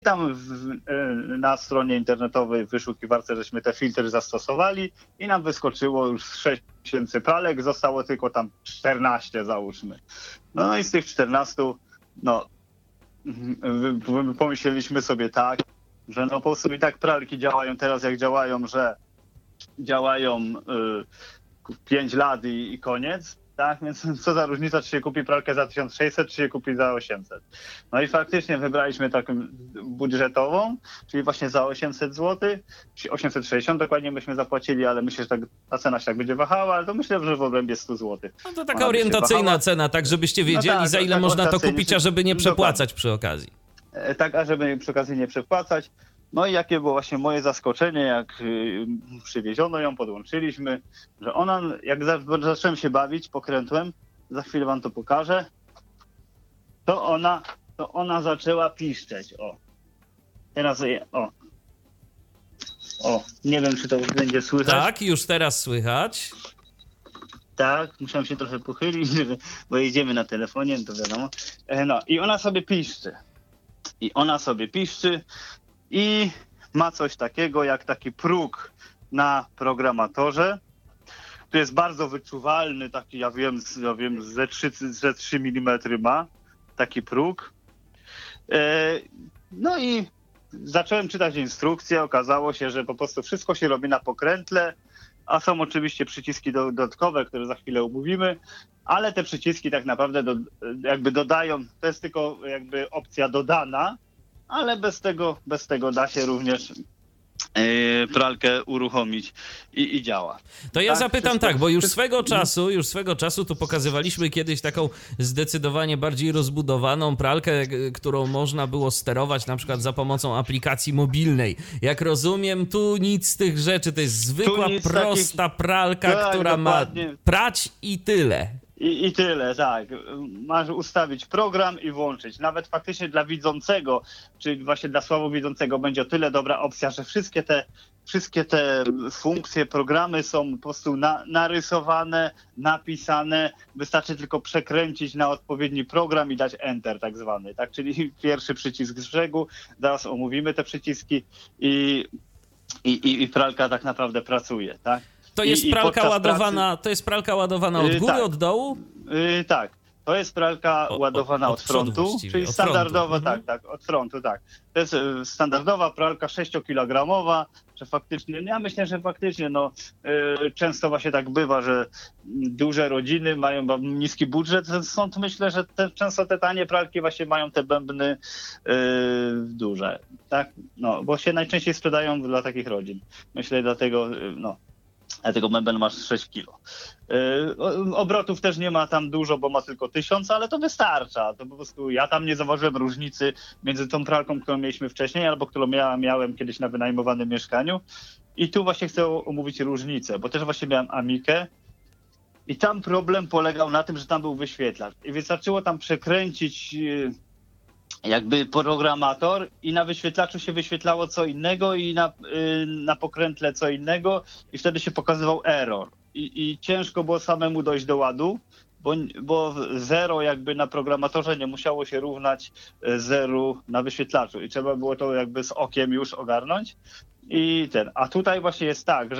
tam na stronie internetowej w wyszukiwarce żeśmy te filtry zastosowali i nam wyskoczyło już 6000 pralek, zostało tylko tam 14 załóżmy. No i z tych 14, no pomyśleliśmy sobie tak, że no po prostu i tak pralki działają teraz jak działają, że działają 5 lat i koniec. Tak, więc co za różnica, czy się kupi pralkę za 1600, czy się kupi za 800. No i faktycznie wybraliśmy taką budżetową, czyli właśnie za 800 zł, czy 860 dokładnie byśmy zapłacili, ale myślę, że ta cena się tak będzie wahała, ale to myślę, że w obrębie 100 zł. No to taka orientacyjna cena, tak żebyście wiedzieli, za ile można to kupić, a żeby nie przepłacać przy okazji. Tak, a żeby przy okazji nie przepłacać. No i jakie było właśnie moje zaskoczenie, jak przywieziono ją, podłączyliśmy, że ona, jak zacząłem się bawić pokrętłem, za chwilę wam to pokażę, to ona zaczęła piszczeć, o. Teraz, nie wiem, czy to będzie słychać. Tak, już teraz słychać. Tak, musiałem się trochę pochylić, bo jedziemy na telefonie, to wiadomo. No i ona sobie piszczy i ma coś takiego jak taki próg na programatorze, który jest bardzo wyczuwalny, taki ja wiem ze 3 mm ma taki próg. No i zacząłem czytać instrukcję, okazało się, że po prostu wszystko się robi na pokrętle, a są oczywiście przyciski dodatkowe, które za chwilę omówimy, ale te przyciski tak naprawdę jakby dodają, to jest tylko jakby opcja dodana, ale bez tego da się również pralkę uruchomić i działa. To ja zapytam tak, bo już swego czasu tu pokazywaliśmy kiedyś taką zdecydowanie bardziej rozbudowaną pralkę, którą można było sterować na przykład za pomocą aplikacji mobilnej. Jak rozumiem, tu nic z tych rzeczy, to jest zwykła, prosta pralka, tak, która dokładnie ma prać i tyle. I tyle, tak. Masz ustawić program i włączyć. Nawet faktycznie dla widzącego, czyli właśnie dla słabowidzącego będzie o tyle dobra opcja, że wszystkie te funkcje, programy są po prostu narysowane, napisane. Wystarczy tylko przekręcić na odpowiedni program i dać Enter tak zwany. Tak? Czyli pierwszy przycisk z brzegu, zaraz omówimy te przyciski i pralka tak naprawdę pracuje, tak? To jest pralka ładowana, to jest pralka ładowana od góry, tak, od dołu? Tak, to jest pralka ładowana od frontu, czyli standardowa, tak, od frontu, tak. To jest standardowa pralka 6-kilogramowa, że faktycznie, ja myślę, że faktycznie, często właśnie tak bywa, że duże rodziny mają niski budżet, stąd myślę, że często te tanie pralki właśnie mają te bębny duże, tak, bo się najczęściej sprzedają dla takich rodzin. Myślę, dlatego bęben masz 6 kilo. Obrotów też nie ma tam dużo, bo ma tylko 1000, ale to wystarcza. To po prostu ja tam nie zauważyłem różnicy między tą pralką, którą mieliśmy wcześniej, albo którą miałem kiedyś na wynajmowanym mieszkaniu. I tu właśnie chcę omówić różnicę, bo też właśnie miałem Amikę i tam problem polegał na tym, że tam był wyświetlacz. I wystarczyło tam przekręcić jakby programator i na wyświetlaczu się wyświetlało co innego i na pokrętle co innego i wtedy się pokazywał error. I ciężko było samemu dojść do ładu, bo zero jakby na programatorze nie musiało się równać zeru na wyświetlaczu i trzeba było to jakby z okiem już ogarnąć. A tutaj właśnie jest tak,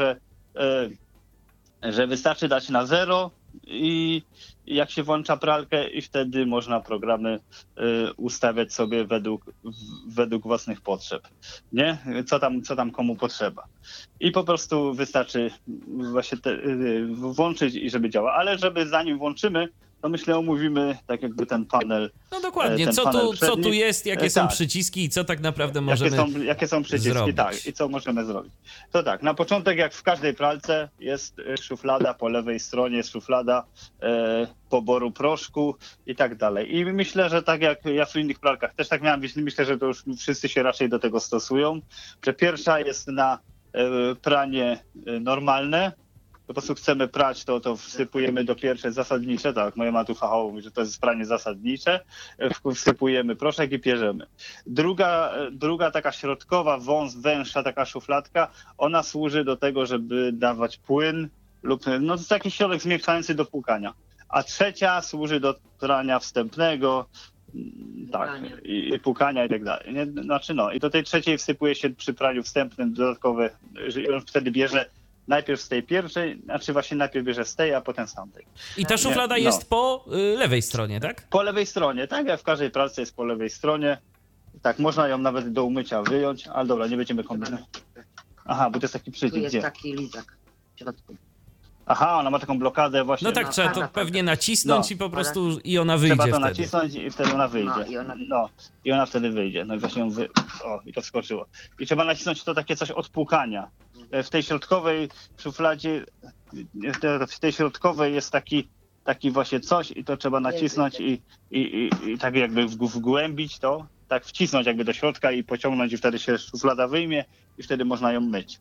że wystarczy dać na 0 i jak się włącza pralkę i wtedy można programy ustawiać sobie według własnych potrzeb, nie? Co tam komu potrzeba. I po prostu wystarczy właśnie włączyć i żeby działała. Ale zanim włączymy, to myślę omówimy tak jakby ten panel. No dokładnie, co tu jest, jakie są przyciski i co tak naprawdę możemy jakie są przyciski, zrobić. Tak, i co możemy zrobić. To tak, na początek jak w każdej pralce jest szuflada, po lewej stronie jest szuflada poboru proszku i tak dalej. I myślę, że tak jak ja w innych pralkach też tak miałem, myślę, że to już wszyscy się raczej do tego stosują, że pierwsza jest na pranie normalne. Po prostu chcemy prać, to wsypujemy do pierwszej zasadnicze, tak, moja mama tu fachowo mówi, że to jest pranie zasadnicze, wsypujemy proszek i pierzemy. Druga taka środkowa, węższa taka szufladka, ona służy do tego, żeby dawać płyn lub taki środek zmiękczający do płukania. A trzecia służy do prania wstępnego, Tak, i płukania i tak dalej. Nie? Znaczy i do tej trzeciej wsypuje się przy praniu wstępnym dodatkowe, że on wtedy bierze najpierw z tej pierwszej, znaczy właśnie najpierw bierze z tej, a potem z tamtej. I ta szuflada jest po lewej stronie, tak? Po lewej stronie, tak, jak w każdej pralce jest po lewej stronie. Tak, można ją nawet do umycia wyjąć, ale dobra, nie będziemy kombinować. Aha, bo to jest taki przycisk. Tu jest taki lizak w środku. Aha, ona ma taką blokadę właśnie. No tak, trzeba to pewnie nacisnąć i po prostu i ona wyjdzie trzeba to wtedy. nacisnąć i wtedy ona wyjdzie. I ona wtedy wyjdzie. No i właśnie ją i to wskoczyło. I trzeba nacisnąć to takie coś od płukania. W tej środkowej szufladzie, w tej środkowej jest taki właśnie coś i to trzeba nacisnąć i tak jakby wgłębić to, tak wcisnąć jakby do środka i pociągnąć i wtedy się szuflada wyjmie i wtedy można ją myć.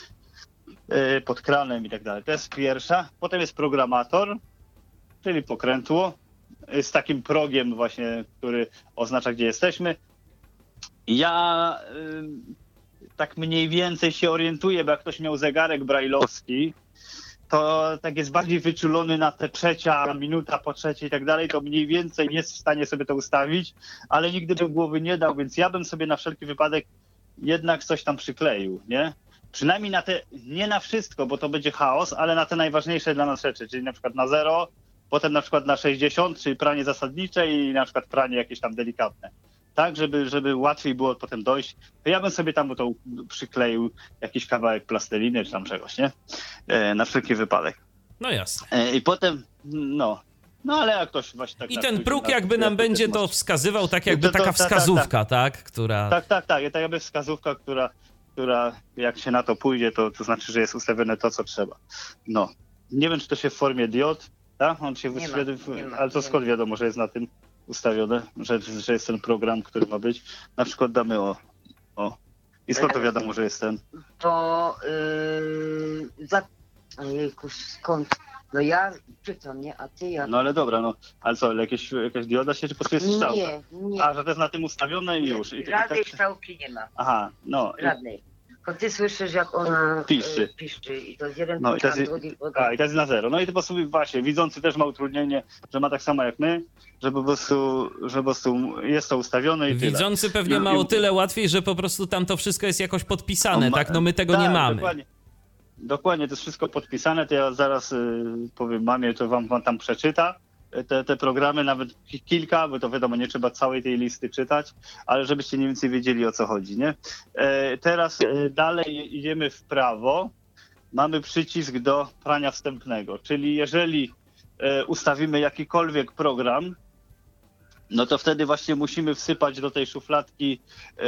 Pod kranem i tak dalej. To jest pierwsza. Potem jest programator, czyli pokrętło z takim progiem właśnie, który oznacza, gdzie jesteśmy. Ja tak mniej więcej się orientuję, bo jak ktoś miał zegarek brajlowski, to tak jest bardziej wyczulony na te trzecia minuta po trzeciej i tak dalej, to mniej więcej jest w stanie sobie to ustawić, ale nigdy do głowy nie dał, więc ja bym sobie na wszelki wypadek jednak coś tam przykleił, nie? Przynajmniej nie na wszystko, bo to będzie chaos, ale na te najważniejsze dla nas rzeczy, czyli na przykład na 0, potem na przykład na 60, czyli pranie zasadnicze i na przykład pranie jakieś tam delikatne. Tak, żeby łatwiej było potem dojść, to ja bym sobie tam to przykleił jakiś kawałek plasteliny czy tam czegoś, nie? Na wszelki wypadek. No jasne. I potem, ale jak ktoś właśnie tak... I ten próg jakby nam będzie to wskazywał, tak jakby taka wskazówka, tak? Która... Tak, tak jakby wskazówka, która jak się na to pójdzie, to znaczy, że jest ustawione to, co trzeba. Nie wiem, czy to się w formie diod, tak? On się wyświetla, ale to skąd wiadomo, że jest na tym ustawione, że jest ten program, który ma być. Na przykład damy i skąd to wiadomo, że jest ten? To ojejku, skąd? No ja czytam, nie? A ty jak? No ale dobra, ale co, jakaś dioda się, czy po prostu jest strzałka? Nie. A, że to jest na tym ustawione i już. Żadnej strzałki nie ma. Aha, Żadnej. Tylko ty słyszysz, jak ona piszczy i to jest jeden program, drugi. I to jest na 0. No i to po prostu właśnie, widzący też ma utrudnienie, że ma tak samo jak my, że po prostu jest to ustawione i widzący tyle. Pewnie ma o tyle łatwiej, że po prostu tam to wszystko jest jakoś podpisane, tak? No my tego nie mamy. Dokładnie, to jest wszystko podpisane, to ja zaraz powiem mamie, to wam tam przeczyta te programy, nawet kilka, bo to wiadomo, nie trzeba całej tej listy czytać, ale żebyście mniej więcej wiedzieli, o co chodzi, nie? Teraz dalej idziemy w prawo, mamy przycisk do prania wstępnego, czyli jeżeli ustawimy jakikolwiek program, no to wtedy właśnie musimy wsypać do tej szufladki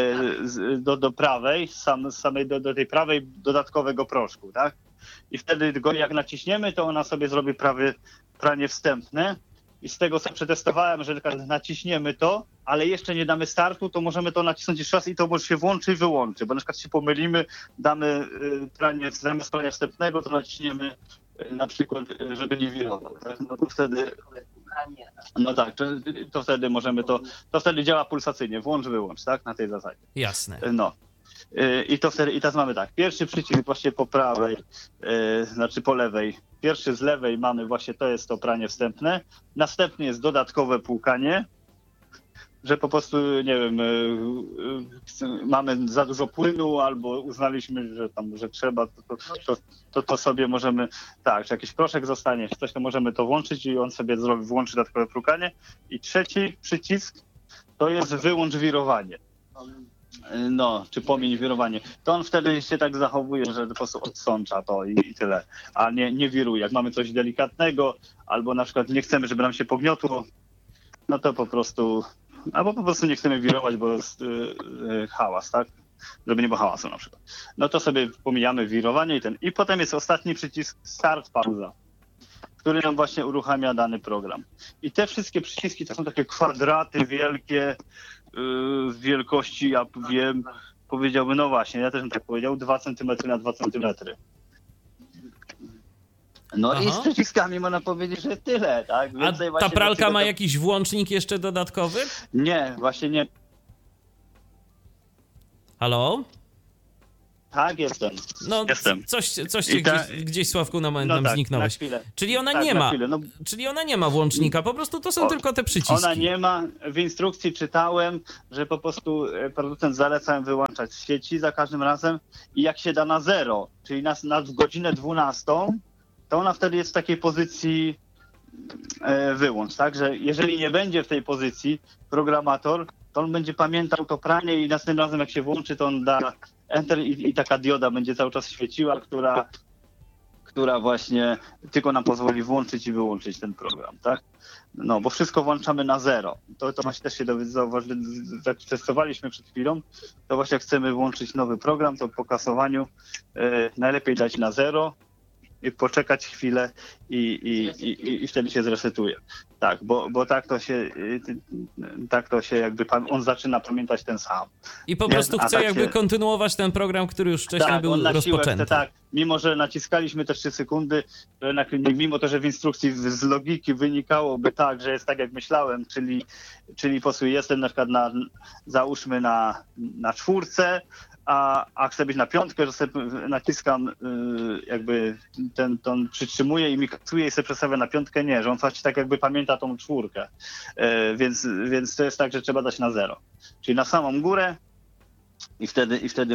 do prawej, samej do tej prawej dodatkowego proszku, tak? I wtedy go jak naciśniemy, to ona sobie zrobi pranie wstępne. I z tego, co przetestowałem, że naciśniemy to, ale jeszcze nie damy startu, to możemy to nacisnąć jeszcze raz i to może się włączy i wyłączy. Bo na przykład się pomylimy, damy pranie zamiast prania wstępnego, to naciśniemy na przykład, żeby nie wirował. Tak? No to wtedy... No tak, to wtedy możemy to wtedy działa pulsacyjnie, włącz, wyłącz, tak? Na tej zasadzie. Jasne. I to wtedy, i teraz mamy tak, pierwszy przycisk właśnie po prawej, znaczy po lewej. Pierwszy z lewej mamy właśnie, to jest to pranie wstępne. Następnie jest dodatkowe płukanie, że po prostu, nie wiem, mamy za dużo płynu albo uznaliśmy, że trzeba, to sobie możemy, tak, że jakiś proszek zostanie, coś, to możemy to włączyć i on sobie włączy dodatkowe płukanie. I trzeci przycisk to jest wyłącz wirowanie. Czy pomień wirowanie. To on wtedy się tak zachowuje, że po prostu odsącza to i tyle, a nie wiruje. Jak mamy coś delikatnego, albo na przykład nie chcemy, żeby nam się pogniotło, no to po prostu nie chcemy wirować, bo jest hałas, tak? Żeby nie było hałasu na przykład. No to sobie pomijamy wirowanie i potem jest ostatni przycisk start, pauza, który nam właśnie uruchamia dany program. I te wszystkie przyciski to są takie kwadraty wielkie, w wielkości, ja wiem, powiedziałbym, no właśnie, ja też bym tak powiedział, 2 cm na 2 cm. No i z przyciskami można powiedzieć, że tyle, tak? A ta pralka ma jakiś włącznik jeszcze dodatkowy? Nie, właśnie nie. Halo? Tak, jestem. No, jestem. Coś ci gdzieś, Sławku, na moment nam tak, zniknąłeś. Czyli ona nie ma. Czyli ona nie ma włącznika, po prostu to są tylko te przyciski. Ona nie ma. W instrukcji czytałem, że po prostu producent zaleca wyłączać z sieci za każdym razem i jak się da na 0, czyli na godzinę 12, to ona wtedy jest w takiej pozycji wyłącz, tak? Że jeżeli nie będzie w tej pozycji programator, to on będzie pamiętał to pranie i następnym razem jak się włączy, to on da Enter i taka dioda będzie cały czas świeciła, która właśnie tylko nam pozwoli włączyć i wyłączyć ten program, tak? No, bo wszystko włączamy na 0. To właśnie też się zauważyli, jak testowaliśmy przed chwilą, to właśnie jak chcemy włączyć nowy program, to po kasowaniu najlepiej dać na 0 i poczekać chwilę i wtedy się zresetuje. Tak, bo tak to się jakby on zaczyna pamiętać ten sam. I po prostu chce jakby kontynuować ten program, który już wcześniej był rozpoczęty. Tak, mimo że naciskaliśmy te 3 sekundy, to jednak mimo to, że w instrukcji z logiki wynikałoby tak, że jest tak jak myślałem, czyli po prostu jestem na przykład załóżmy na 4, a chcę być na 5, że sobie naciskam jakby ten przytrzymuję i mi kasuje i sobie przestawia na 5, nie, że on właśnie tak jakby pamięta tą 4. Więc to jest tak, że trzeba dać na 0. Czyli na samą górę i wtedy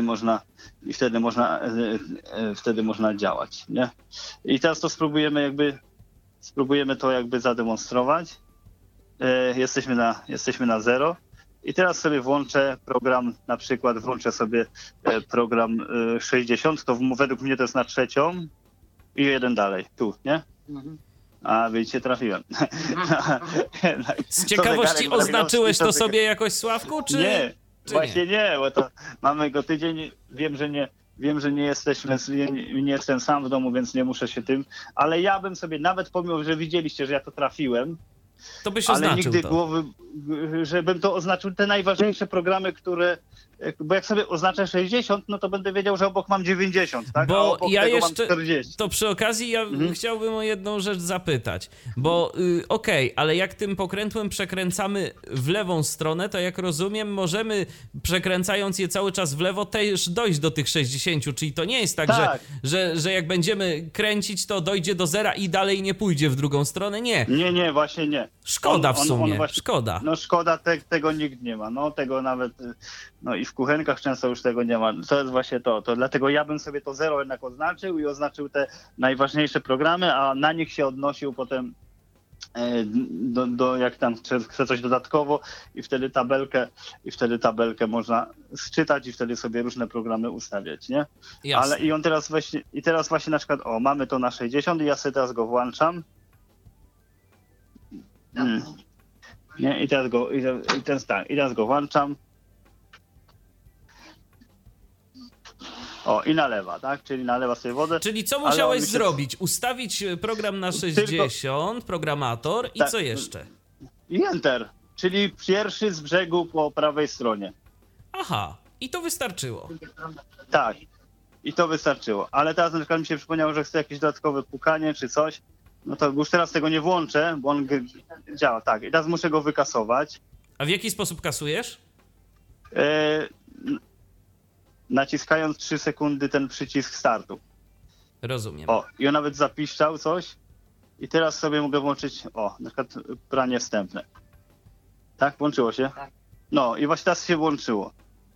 można działać, nie? I teraz to spróbujemy to jakby zademonstrować. Jesteśmy na 0. I teraz sobie włączę program, na przykład włączę sobie program 60, to według mnie to jest na 3 i 1 dalej, tu, nie? A widzicie, trafiłem. Z ciekawości oznaczyłeś to sobie jakoś, Sławku, czy nie? Właśnie nie, bo to mamy go tydzień, wiem, że nie jestem sam w domu, więc nie muszę się tym, ale ja bym sobie nawet pomimo, że widzieliście, że ja to trafiłem, to byś oznaczył ale nigdy to. Głowy, żebym to oznaczył te najważniejsze programy, które, bo jak sobie oznaczę 60, no to będę wiedział, że obok mam 90, tak? Bo a obok ja tego jeszcze, mam 40. to przy okazji ja chciałbym o jedną rzecz zapytać, bo ale jak tym pokrętłem przekręcamy w lewą stronę, to jak rozumiem, możemy przekręcając je cały czas w lewo też dojść do tych 60, czyli to nie jest tak, że jak będziemy kręcić, to dojdzie do 0 i dalej nie pójdzie w drugą stronę, nie. Nie, właśnie nie. Szkoda w sumie, szkoda. No szkoda, tego nikt nie ma, no tego nawet, no i w kuchenkach często już tego nie ma. To jest właśnie to dlatego ja bym sobie to 0 jednak oznaczył i oznaczył te najważniejsze programy, a na nich się odnosił potem jak tam chce coś dodatkowo i wtedy tabelkę można sczytać i wtedy sobie różne programy ustawiać, nie? Jasne. Ale i teraz właśnie na przykład, mamy to na 60 i ja sobie teraz go włączam. Nie, i teraz go włączam. I nalewa, tak? Czyli nalewa sobie wodę. Czyli co musiałeś zrobić? Ustawić program na 60, programator i co jeszcze? I Enter, czyli pierwszy z brzegu po prawej stronie. Aha, i to wystarczyło. Tak, i to wystarczyło. Ale teraz na przykład mi się przypomniało, że chcę jakieś dodatkowe pukanie czy coś. No to już teraz tego nie włączę, bo on działa, tak. I teraz muszę go wykasować. A w jaki sposób kasujesz? Naciskając 3 sekundy ten przycisk startu. Rozumiem. I on nawet zapiszczał coś. I teraz sobie mogę włączyć, na przykład pranie wstępne. Tak? Włączyło się? Tak. No i właśnie teraz się włączyło.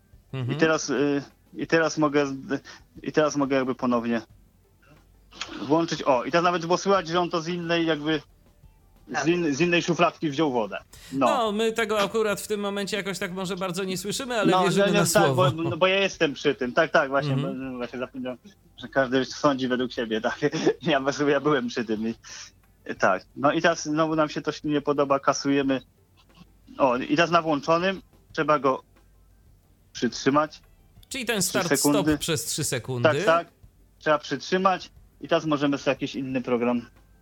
I teraz mogę jakby ponownie włączyć. I teraz nawet było słychać, że on to z innej jakby z innej szufladki wziął wodę. No, my tego akurat w tym momencie jakoś tak może bardzo nie słyszymy, ale wierzymy na słowo. Bo ja jestem przy tym. Tak, właśnie, właśnie zapomniałem, że każdy sądzi według siebie. Tak? Ja byłem przy tym. Tak. No i teraz znowu nam się to nie podoba, kasujemy. I teraz na włączonym trzeba go przytrzymać. Czyli ten start-stop przez 3 sekundy. Tak. Trzeba przytrzymać i teraz możemy sobie jakiś inny program.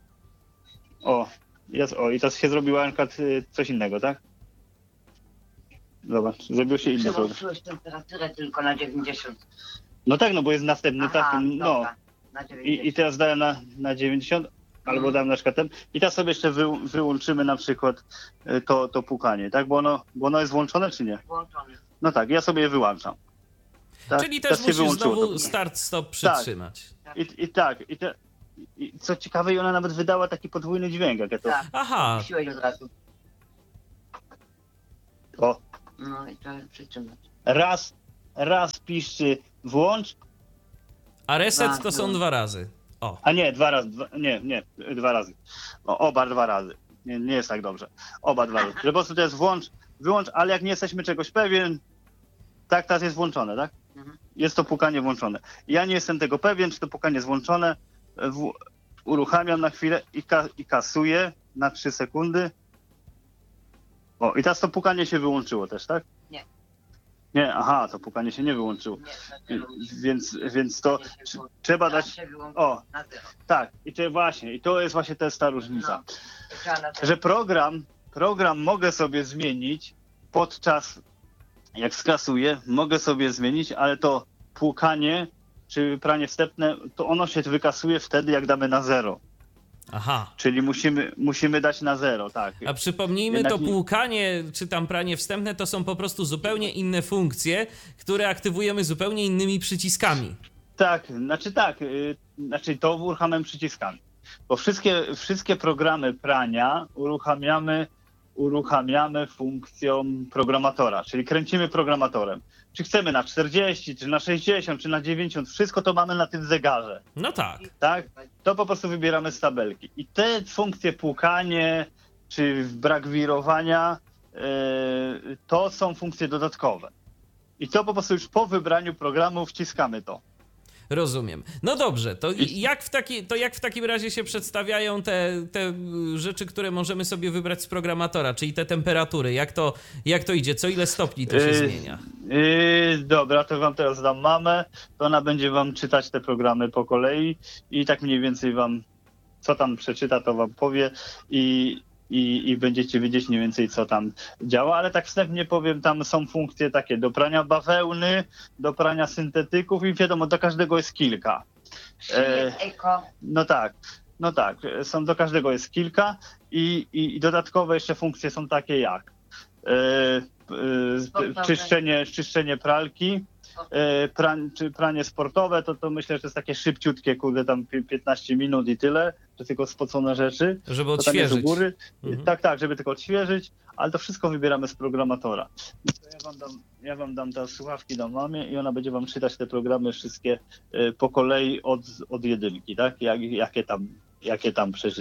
I teraz się zrobiła na przykład coś innego, tak? Zobacz, zrobił się inny program. Przełączyłeś temperaturę tylko na 90. No tak, bo jest następny, Dobra, na 90. I teraz daję na 90, albo dam na przykład ten. I teraz sobie jeszcze wyłączymy na przykład to pukanie, tak? Bo ono jest włączone, czy nie? Włączony. No tak, ja sobie je wyłączam. Tak? Czyli też musisz znowu start-stop przytrzymać. Tak. I co ciekawe, ona nawet wydała taki podwójny dźwięk, jak ja to... Tak. Aha. Siłeś od razu. O. No i to przytrzymać. Raz piszczy włącz. A reset to są 2 razy. O. A nie, 2 razy. Nie, 2 razy. Oba 2 razy. Nie jest tak dobrze. Oba 2 razy. Że po prostu to jest wyłącz, ale jak nie jesteśmy czegoś pewien, tak, teraz jest włączone, tak? Jest to pukanie włączone. Ja nie jestem tego pewien, czy to pukanie jest włączone. Uruchamiam na chwilę i kasuję na 3 sekundy. O, i teraz to pukanie się wyłączyło też, tak? Nie. Nie, aha, to pukanie się nie wyłączyło. Więc to trzeba dać... O, tak, i to jest właśnie ta różnica. Że program mogę sobie zmienić podczas, jak skasuję, mogę sobie zmienić, ale to płukanie czy pranie wstępne, to ono się wykasuje wtedy, jak damy na 0. Aha. Czyli musimy dać na 0, tak. A przypomnijmy, to płukanie czy tam pranie wstępne to są po prostu zupełnie inne funkcje, które aktywujemy zupełnie innymi przyciskami. Tak, znaczy to uruchamiamy przyciskami. Bo wszystkie programy prania uruchamiamy funkcją programatora, czyli kręcimy programatorem. Czy chcemy na 40, czy na 60, czy na 90, wszystko to mamy na tym zegarze. No tak. Tak? To po prostu wybieramy z tabelki. I te funkcje płukanie, czy brak wirowania, to są funkcje dodatkowe. I to po prostu już po wybraniu programu wciskamy to. Rozumiem. No dobrze, to jak w takim razie się przedstawiają te rzeczy, które możemy sobie wybrać z programatora, czyli te temperatury, jak to idzie, co ile stopni to się zmienia? Dobra, to wam teraz dam mamę, to ona będzie wam czytać te programy po kolei i tak mniej więcej wam, co tam przeczyta, to wam powie i będziecie wiedzieć mniej więcej, co tam działa, ale tak wstępnie powiem, tam są funkcje takie do prania bawełny, do prania syntetyków i wiadomo, do każdego jest kilka. No tak, do każdego jest kilka i dodatkowe jeszcze funkcje są takie jak czyszczenie pralki, pranie sportowe, to myślę, że to jest takie szybciutkie, tam 15 minut i tyle, że tylko spocone rzeczy. Żeby odświeżyć. Do góry. Tak, żeby tylko odświeżyć, ale to wszystko wybieramy z programatora. Ja wam dam te słuchawki do mamie i ona będzie wam czytać te programy wszystkie po kolei od jedynki, tak? Jakie tam przeżyć.